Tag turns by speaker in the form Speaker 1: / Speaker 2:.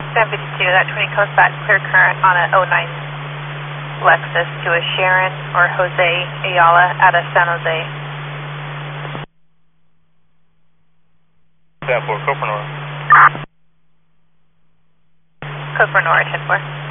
Speaker 1: San 52, that 20 coast back clear current on a 09 Lexus to a Sharon or Jose Ayala out of San Jose.
Speaker 2: San 4, Copernora.
Speaker 1: Copernora, 10-4.